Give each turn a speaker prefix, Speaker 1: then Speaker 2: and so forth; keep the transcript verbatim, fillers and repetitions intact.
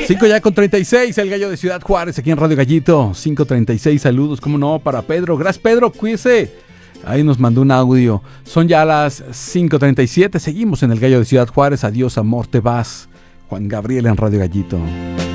Speaker 1: cinco ya con treinta y seis, el Gallo de Ciudad Juárez, aquí en Radio Gallito. cinco treinta y seis, saludos, cómo no, para Pedro. Gracias, Pedro, cuídese. Ahí nos mandó un audio. Son ya las cinco treinta y siete, seguimos en el Gallo de Ciudad Juárez. Adiós, amor, te vas. Juan Gabriel en Radio Gallito.